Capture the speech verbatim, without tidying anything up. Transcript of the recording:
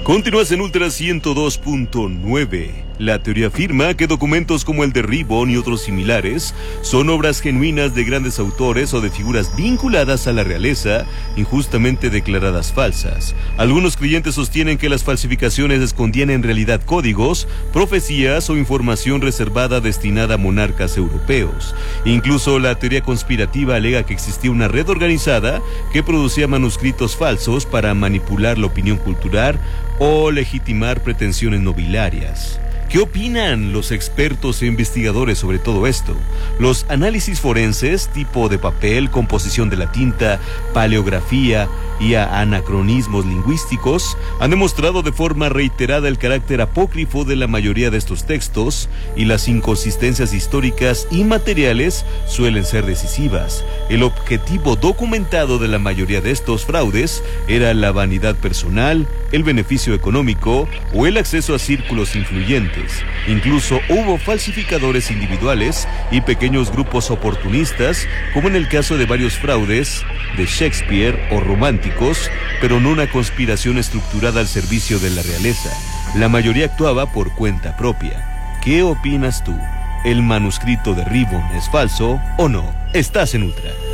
Continúas en Ultra ciento dos punto nueve. La teoría afirma que documentos como el de Ribbon y otros similares son obras genuinas de grandes autores o de figuras vinculadas a la realeza, injustamente declaradas falsas. Algunos creyentes sostienen que las falsificaciones escondían en realidad códigos, profecías o información reservada destinada a monarcas europeos. Incluso la teoría conspirativa alega que existía una red organizada que producía manuscritos falsos para manipular la opinión cultural o legitimar pretensiones nobiliarias. ¿Qué opinan los expertos e investigadores sobre todo esto? Los análisis forenses, tipo de papel, composición de la tinta, paleografía y anacronismos lingüísticos, han demostrado de forma reiterada el carácter apócrifo de la mayoría de estos textos, y las inconsistencias históricas y materiales suelen ser decisivas. El objetivo documentado de la mayoría de estos fraudes era la vanidad personal, el beneficio económico o el acceso a círculos influyentes. Incluso hubo falsificadores individuales y pequeños grupos oportunistas, como en el caso de varios fraudes de Shakespeare o románticos, pero no una conspiración estructurada al servicio de la realeza. La mayoría actuaba por cuenta propia. ¿Qué opinas tú? ¿El manuscrito de Ribbon es falso o no? Estás en Ultra.